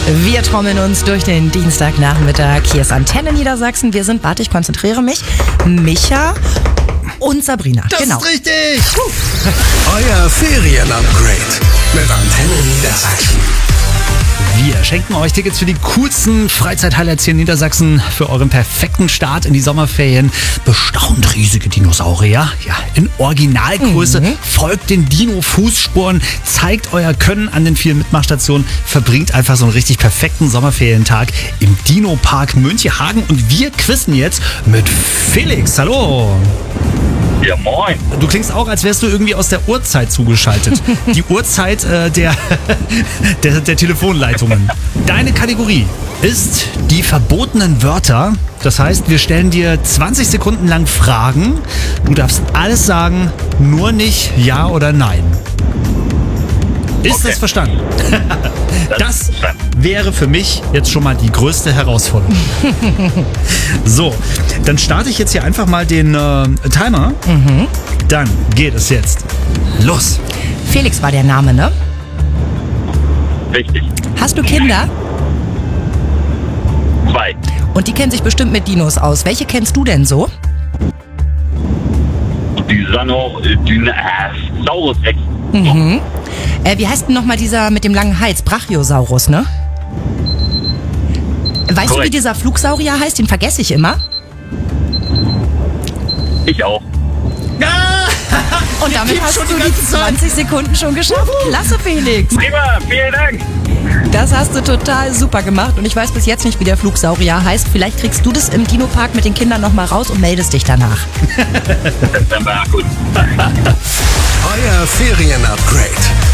Wir trommeln uns durch den Dienstagnachmittag. Hier ist Antenne Niedersachsen. Wir sind, warte, ich konzentriere mich, Micha und Sabrina. Das genau. ist richtig. Euer Ferien-Upgrade mit Antenne Niedersachsen. Wir schenken euch Tickets für die coolsten Freizeithighlights hier in Niedersachsen für euren perfekten Start in die Sommerferien. Bestaunt riesige Dinosaurier, ja, in Originalgröße. Folgt den Dino-Fußspuren, zeigt euer Können an den vielen Mitmachstationen, verbringt einfach so einen richtig perfekten Sommerferientag im Dino-Park Münchehagen. Und wir quizzen jetzt mit Felix. Hallo. Ja, moin. Du klingst auch, als wärst du irgendwie aus der Uhrzeit zugeschaltet. Die Uhrzeit der Telefonleitungen. Deine Kategorie ist die verbotenen Wörter. Das heißt, wir stellen dir 20 Sekunden lang Fragen. Du darfst alles sagen, nur nicht Ja oder Nein. Ist Okay. das verstanden? Das wäre für mich jetzt schon mal die größte Herausforderung. So, dann starte ich jetzt hier einfach mal den Timer. Dann geht es jetzt los. Felix war der Name, ne? Richtig. Hast du Kinder? 2. Und die kennen sich bestimmt mit Dinos aus. Welche kennst du denn so? Saurus Rex. Wie heißt denn nochmal dieser mit dem langen Hals? Brachiosaurus, ne? Weißt du, wie Korrekt. dieser Flugsaurier heißt? Den vergesse ich immer. Ich auch. Und damit hast schon du die die ganze Zeit. 20 Sekunden schon geschafft. Klasse, Felix. Prima, vielen Dank. Das hast du total super gemacht. Und ich weiß bis jetzt nicht, wie der Flugsaurier heißt. Vielleicht kriegst du das im Dino-Park mit den Kindern nochmal raus und meldest dich danach. Das war gut. Euer Ferien-Upgrade